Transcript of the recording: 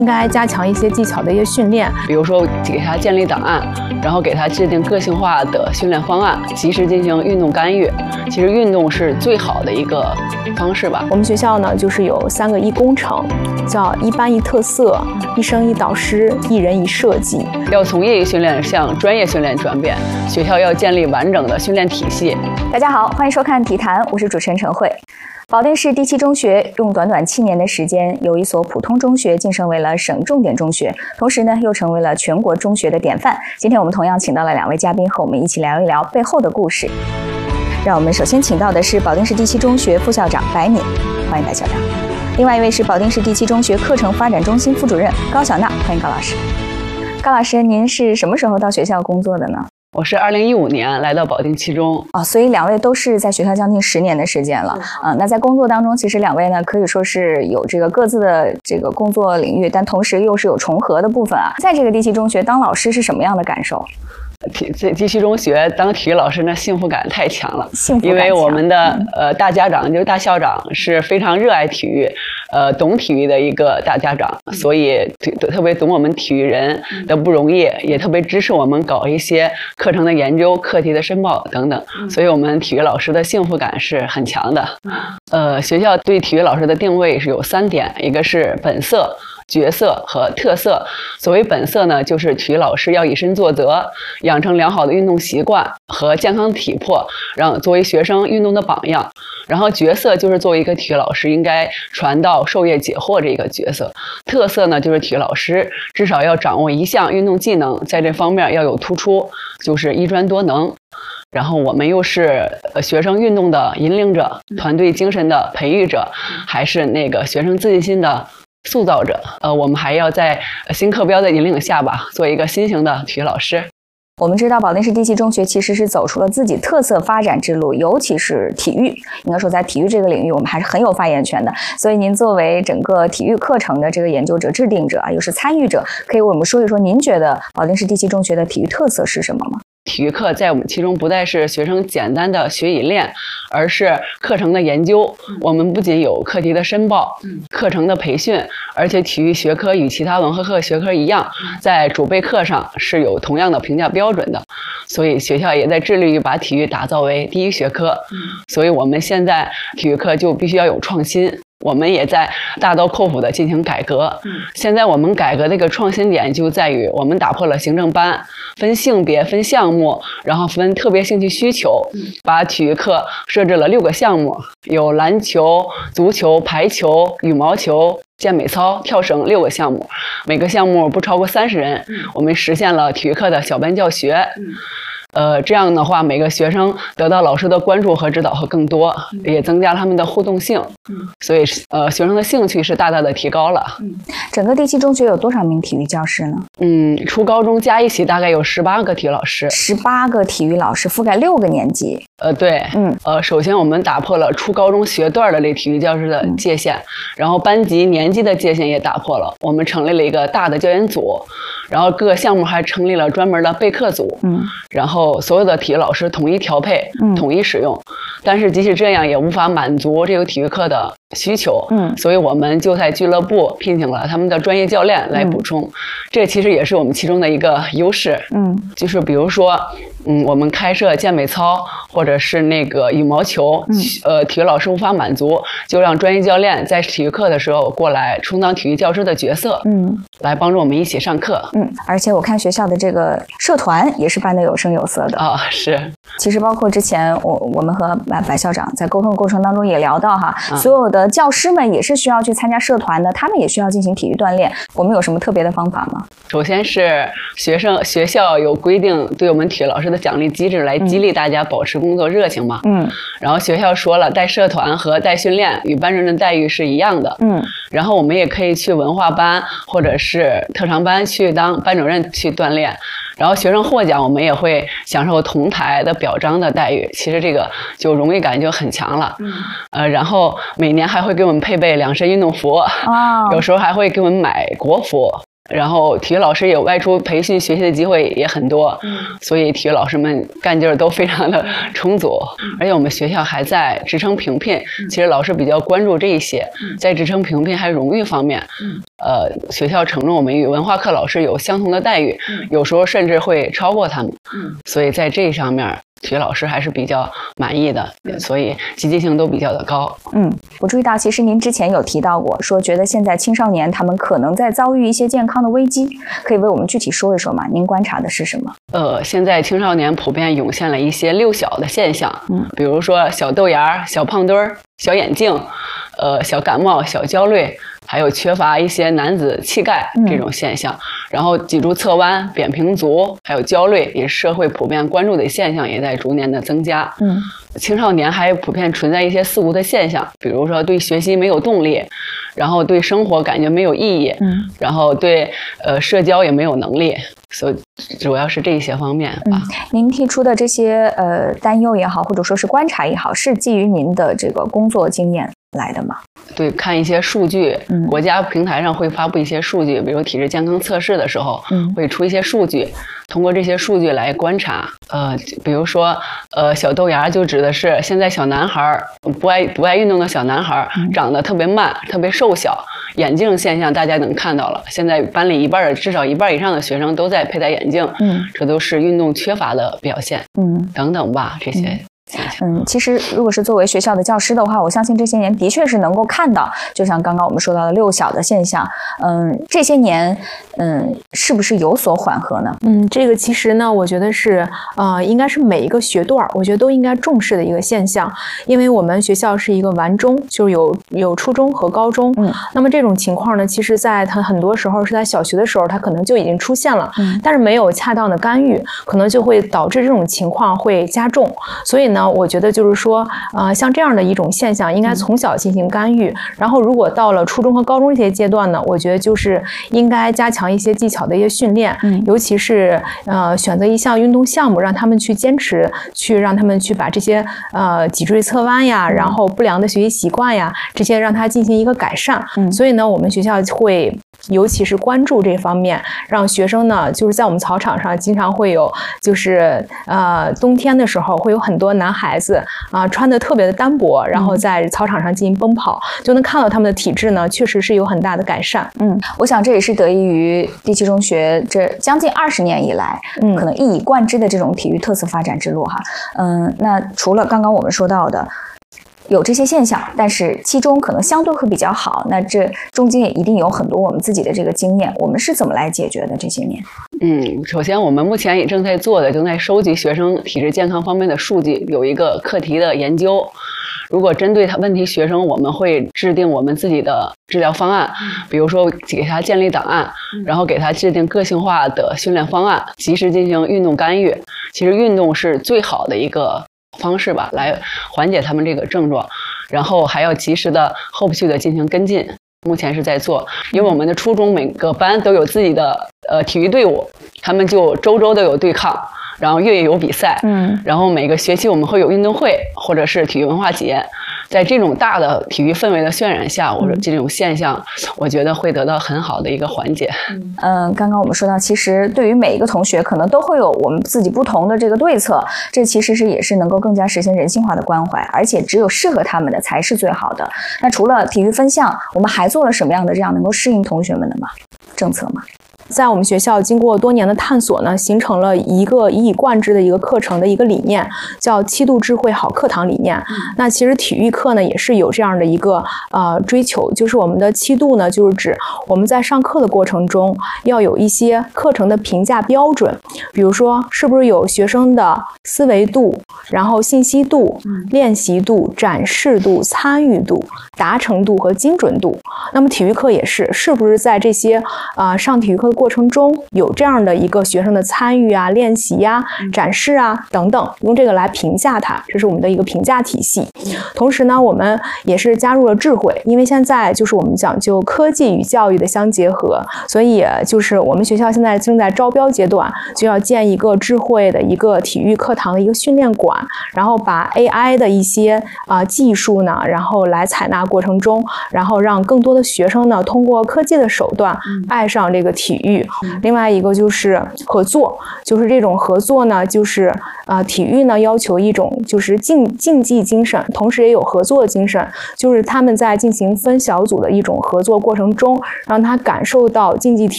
应该加强一些技巧的一些训练， 比如说给他建立档案，然后给他制定个性化的训练方案，及时进行运动干预。其实运动是最好的一个方式吧。 我们学校呢，就是有3个一工程，叫一班一特色、一生一导师、一人一设计。 要从业余训练向专业训练转变，学校要建立完整的训练体系。 大家好，欢迎收看体坛，我是主持人陈慧。保定市第7中学用短短7年的时间，由一所普通中学晋升为了省重点中学，同时呢，又成为了全国中学的典范。今天我们同样请到了2位嘉宾，和我们一起聊一聊背后的故事。让我们首先请到的是保定市第7中学副校长白敏，欢迎白校长。另外一位是保定市第7中学课程发展中心副主任高小娜，欢迎高老师。高老师，您是什么时候到学校工作的呢？ 我是2015年来到保定7中所以2位都是在学校将近10年的时间了那在工作当中，其实2位呢可以说是有这个各自的这个工作领域，但同时又是有重合的部分啊。在这个第7中学当老师是什么样的感受？ 第7中学当体育老师，那幸福感太强了。 幸福感强， 因为我们的大家长就是大校长是非常热爱体育，懂体育的一个大家长，所以特别懂我们体育人的不容易，也特别支持我们搞一些课程的研究、课题的申报等等。所以我们体育老师的幸福感是很强的。学校对体育老师的定位是有3点，一个是本色、角色和特色。所谓本色呢，就是体育老师要以身作则，养成良好的运动习惯和健康体魄，让作为学生运动的榜样。然后角色就是作为一个体育老师应该传道授业解惑这一个角色。特色呢，就是体育老师至少要掌握一项运动技能，在这方面要有突出，就是一专多能。然后我们又是学生运动的引领者，团队精神的培育者，还是那个学生自信心的塑造者。我们还要在新课标的引领下吧，做一个新型的体育老师。 我们知道保定市第7中学其实是走出了自己特色发展之路，尤其是体育，应该说在体育这个领域我们还是很有发言权的。所以您作为整个体育课程的这个研究者、制定者又是参与者，可以为我们说一说您觉得保定市第7中学的体育特色是什么吗？ 体育课在我们7中不再是学生简单的学与练，而是课程的研究。我们不仅有课题的申报、课程的培训，而且体育学科与其他文化课学科一样，在主备课上是有同样的评价标准的。所以学校也在致力于把体育打造为第1学科。所以我们现在体育课就必须要有创新。我们也在大刀阔斧地进行改革。现在我们改革的一个创新点就在于，我们打破了行政班，分性别、分项目，然后分特别兴趣需求，把体育课设置了6个项目，有篮球、足球、排球、羽毛球、健美操、跳绳6个项目，每个项目不超过30人。我们实现了体育课的小班教学。这样的话，每个学生得到老师的关注和指导会更多，也增加了他们的互动性。所以学生的兴趣是大大的提高了。 整个第7中学有多少名体育教师呢？ 初高中加一起大概有18个体育老师。 18个体育老师覆盖6个年级。 对。首先我们打破了初高中学段的这体育教师的界限，然后班级年级的界限也打破了。我们成立了一个大的教研组，然后各个项目还成立了专门的备课组。然后所有的体育老师统一调配，统一使用。但是即使这样也无法满足这个体育课的需求。所以我们就在俱乐部聘请了他们的专业教练来补充。这其实也是我们其中的一个优势。就是比如说我们开设健美操或者是那个羽毛球，体育老师无法满足，就让专业教练在体育课的时候过来充当体育教师的角色，来帮助我们一起上课。 而且我看学校的这个社团也是办得有声有色的。 是。 其实包括之前我们和白校长在沟通的过程当中也聊到所有的教师们也是需要去参加社团的，他们也需要进行体育锻炼。我们有什么特别的方法吗？ 首先是学校有规定对我们体育老师的奖励机制，来激励大家保持工作热情嘛。然后学校说了，带社团和带训练与班主任的待遇是一样的。然后我们也可以去文化班或者是特长班去当班主任去锻炼。然后学生获奖，我们也会享受同台的表彰的待遇。其实这个就荣誉感就很强了。然后每年还会给我们配备2身运动服，有时候还会给我们买国服。 然后体育老师有外出培训学习的机会也很多，所以体育老师们干劲儿都非常的充足。而且我们学校还在职称评聘，其实老师比较关注这一些，在职称评聘还有荣誉方面，学校承诺我们与文化课老师有相同的待遇，有时候甚至会超过他们，所以在这上面体育老师还是比较满意的，所以积极性都比较的高。 我注意到，其实您之前有提到过，说觉得现在青少年他们可能在遭遇一些健康的危机，可以为我们具体说一说吗？您观察的是什么？ 现在青少年普遍涌现了一些六小的现象，比如说小豆芽、小胖墩儿、小眼镜，小感冒、小焦虑，还有缺乏一些男子气概这种现象，然后脊柱侧弯、扁平足，还有焦虑，也是社会普遍关注的现象，也在逐年的增加。青少年还普遍存在一些四无的现象，比如说对学习没有动力，然后对生活感觉没有意义，然后对社交也没有能力，所以主要是这些方面吧。 您提出的这些担忧也好，或者说是观察也好，是基于您的这个工作经验来的吗？ 对，看一些数据，国家平台上会发布一些数据，比如体质健康测试的时候，会出一些数据，通过这些数据来观察。比如说，小豆芽就指的是现在小男孩不爱运动的小男孩，长得特别慢，特别瘦小。眼镜现象大家能看到了，现在班里至少一半以上的学生都在佩戴眼镜，这都是运动缺乏的表现，等等吧，这些。 其实如果是作为学校的教师的话，我相信这些年的确是能够看到，就像刚刚我们说到的六小的现象，这些年，是不是有所缓和呢？ 这个其实呢，我觉得是，应该是每一个学段，我觉得都应该重视的一个现象，因为我们学校是一个完中，就有初中和高中，那么这种情况呢，其实在它很多时候是在小学的时候，它可能就已经出现了，但是没有恰当的干预，可能就会导致这种情况会加重，所以呢，我觉得就是说，像这样的一种现象，应该从小进行干预。然后，如果到了初中和高中这些阶段呢，我觉得就是应该加强一些技巧的一些训练，尤其是选择一项运动项目，让他们去坚持，让他们去把这些脊椎侧弯呀，然后不良的学习习惯呀，这些让他进行一个改善。所以呢，我们学校会尤其是关注这方面，让学生呢，就是在我们操场上经常会有，就是冬天的时候会有很多男孩子穿的特别的单薄，然后在操场上进行奔跑，就能看到他们的体质呢确实是有很大的改善。 我想这也是得益于第七中学这将近20年以来，可能一以贯之的这种体育特色发展之路哈。那除了刚刚我们说到的有这些现象，但是七中可能相对会比较好，那这中间也一定有很多我们自己的这个经验，我们是怎么来解决的这些年？ 首先我们目前也正在收集学生体质健康方面的数据，有一个课题的研究。如果针对问题学生，我们会制定我们自己的治疗方案，比如说给他建立档案，然后给他制定个性化的训练方案，及时进行运动干预。其实运动是最好的一个方式吧，来缓解他们这个症状，然后还要及时的后续的进行跟进。目前是在做，因为我们的初中每个班都有自己的体育队伍，他们就周都有对抗，然后月有比赛，然后每个学期我们会有运动会或者是体育文化节。在这种大的体育氛围的渲染下，我说这种现象，我觉得会得到很好的一个缓解。 刚刚我们说到，其实对于每一个同学，可能都会有我们自己不同的这个对策，这其实也是能够更加实现人性化的关怀，而且只有适合他们的才是最好的。那除了体育分项，我们还做了什么样的这样能够适应同学们的政策吗？ 在我们学校经过多年的探索呢，形成了一个一以贯之的一个课程的一个理念，叫7度智慧好课堂理念。那其实体育课呢也是有这样的一个追求，就是我们的7度呢，就是指我们在上课的过程中要有一些课程的评价标准，比如说是不是有学生的思维度，然后信息度、练习度、展示度、参与度、达成度和精准度。那么体育课也是不是在这些上体育课的过程中有这样的一个学生的参与啊、练习呀、展示啊等等，用这个来评价它，这是我们的一个评价体系。同时呢，我们也是加入了智慧，因为现在就是我们讲究科技与教育的相结合，所以就是我们学校现在正在招标阶段，就要建一个智慧的一个体育课堂的一个训练馆，然后把 AI 的一些技术呢，然后来采纳过程中，然后让更多的学生呢通过科技的手段爱上这个体育。另外一个就是合作，就是这种合作呢，就是体育呢要求一种就是竞技精神，同时也有合作的精神，就是他们在进行分小组的一种合作过程中，让他感受到竞技体